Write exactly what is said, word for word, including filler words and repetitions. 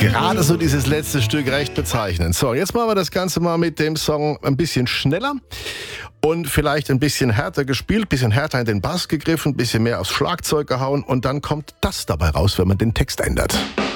Gerade so dieses letzte Stück recht bezeichnend. So, jetzt machen wir das Ganze mal mit dem Song ein bisschen schneller und vielleicht ein bisschen härter gespielt, ein bisschen härter in den Bass gegriffen, ein bisschen mehr aufs Schlagzeug gehauen und dann kommt das dabei raus, wenn man den Text ändert.